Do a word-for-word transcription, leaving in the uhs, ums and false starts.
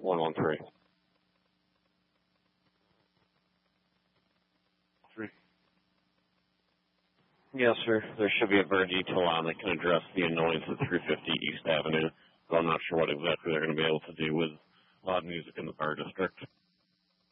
one one three. Three. Yes, sir. There should be a bird detail on that can address the annoyance at three fifty East Avenue, but I'm not sure what exactly they're going to be able to do with loud music in the fire district.